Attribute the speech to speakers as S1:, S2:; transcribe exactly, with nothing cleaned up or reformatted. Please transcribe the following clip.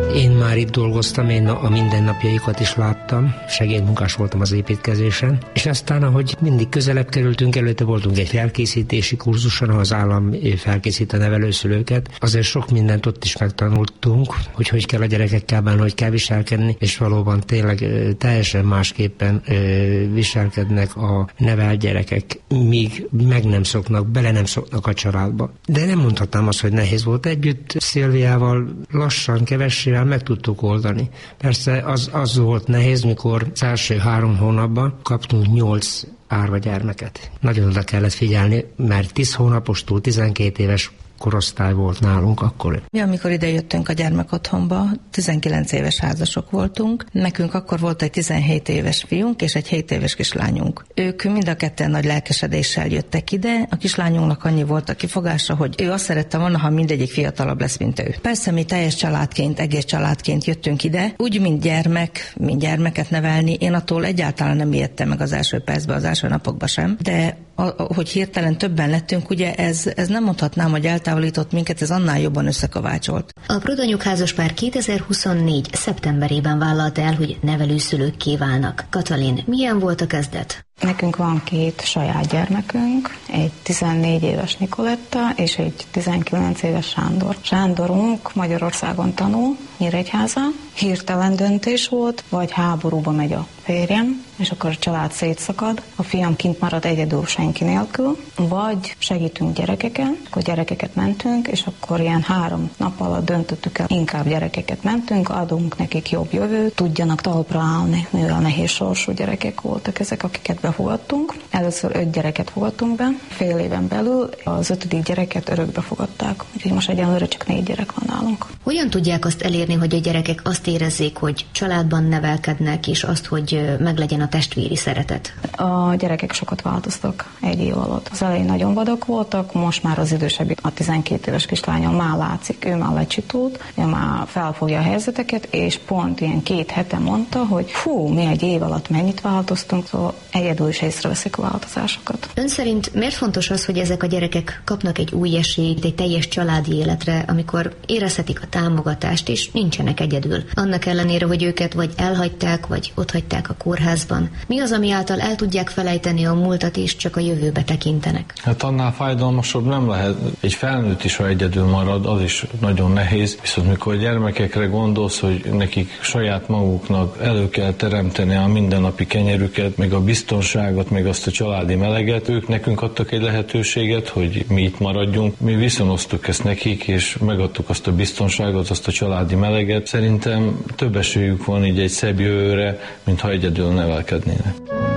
S1: Én már itt dolgoztam, én a mindennapjaikat is láttam, segédmunkás voltam az építkezésen, és aztán, ahogy mindig közelebb kerültünk, előtte voltunk egy felkészítési kurzuson, ahol az állam felkészít a nevelőszülőket. Azért sok mindent ott is megtanultunk, hogy hogy kell a gyerekekkel bánni, hogy kell viselkedni, és valóban tényleg teljesen másképpen viselkednek a nevelt gyerekek, míg meg nem szoknak, bele nem szoknak a családba. De nem mondhatnám azt, hogy nehéz volt együtt. Szilviával lassan, kevessével meg tudtuk oldani. Persze az, az volt nehéz, mikor az első három hónapban kaptunk nyolc árva gyermeket. Nagyon oda kellett figyelni, mert tíz hónapostól tizenkét éves korosztály volt nálunk akkor.
S2: Mi, amikor ide jöttünk a gyermekotthonba, tizenkilenc éves házasok voltunk. Nekünk akkor volt egy tizenhét éves fiunk és egy hét éves kislányunk. Ők mind a ketten nagy lelkesedéssel jöttek ide. A kislányunknak annyi volt a kifogása, hogy ő azt szerette volna, ha mindegyik fiatalabb lesz, mint ő. Persze mi teljes családként, egész családként jöttünk ide, úgy, mint gyermek, mint gyermeket nevelni. Én attól egyáltalán nem ijedtem meg az első percben, az első napokban sem, de a, hogy hirtelen többen lettünk, ugye ez, ez nem mondhatnám, hogy eltávolított minket, ez annál jobban összekovácsolt.
S3: A Prodanyuk házaspár kétezer-huszonnégy. szeptemberében vállalta el, hogy nevelőszülőkké válnak. Katalin, milyen volt a kezdet?
S4: Nekünk van két saját gyermekünk, egy tizennégy éves Nikoletta és egy tizenkilenc éves Sándor. Sándorunk Magyarországon tanul, Nyíregyházán. Hirtelen döntés volt, vagy háborúba megy a férjem, és akkor a család szétszakad, a fiam kint marad egyedül senki nélkül, vagy segítünk gyerekeken, akkor gyerekeket mentünk, és akkor ilyen három nap alatt döntöttük el, inkább gyerekeket mentünk, adunk nekik jobb jövőt, tudjanak talpra állni, mivel nehéz sorsú gyerekek voltak ezek, akiket befogadtunk. Először öt gyereket fogadtunk be, fél éven belül az ötödik gyereket örökbe fogadták, úgyhogy most egyenlőre csak négy gyerek van nálunk.
S3: Hogyan tudják azt elérni, hogy a gyerekek azt érezzék, hogy családban nevelkednek, és azt, hogy meglegyen a testvéri szeretet?
S4: A gyerekek sokat változtak egy év alatt. Az elején nagyon vadak voltak, most már az idősebb, a tizenkét éves kislányom már látszik, ő már lecsitult, ő már felfogja a helyzeteket, és pont ilyen két hete mondta, hogy fú, mi egy év alatt mennyit változtunk, szóval egyedül is észreveszik a változásokat.
S3: Ön szerint miért fontos az, hogy ezek a gyerekek kapnak egy új esélyt, egy teljes családi életre, amikor érezhetik a támogatást, és nincsenek egyedül? Annak ellenére, hogy őket vagy elhagyták, vagy otthagyták a kórházban. Mi az, ami által el tudják felejteni a múltat, és csak a jövőbe tekintenek?
S5: Hát annál fájdalmasabb nem lehet. Egy felnőtt is, ha egyedül marad, az is nagyon nehéz. Viszont mikor gyermekekre gondolsz, hogy nekik saját maguknak elő kell teremteni a mindennapi kenyerüket, meg a biztonságot, meg azt a családi meleget, ők nekünk adtak egy lehetőséget, hogy mi itt maradjunk. Mi viszonoztuk ezt nekik, és megadtuk azt a biztonságot, azt a családi meleget. Szerintem több esélyük van így egy szebb jövőre, mint ha egyedül nevelkednének.